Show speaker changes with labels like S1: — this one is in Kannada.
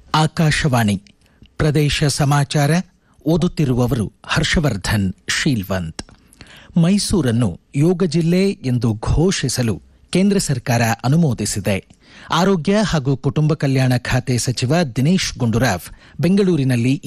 S1: ಆಕಾಶವಾಣಿ ಪ್ರದೇಶ ಸಮಾಚಾರ ಓದುತ್ತಿರುವವರು ಹರ್ಷವರ್ಧನ್ ಶೀಲ್ವಂತ್. ಮೈಸೂರನ್ನು ಯೋಗ ಜಿಲ್ಲೆ ಎಂದು ಘೋಷಿಸಲು ಕೇಂದ್ರ ಸರ್ಕಾರ ಅನುಮೋದಿಸಿದೆ. ಆರೋಗ್ಯ ಹಾಗೂ ಕುಟುಂಬ ಕಲ್ಯಾಣ ಖಾತೆ ಸಚಿವ ದಿನೇಶ್ ಗುಂಡೂರಾವ್ ಬೆಂಗಳೂರಿನಲ್ಲಿ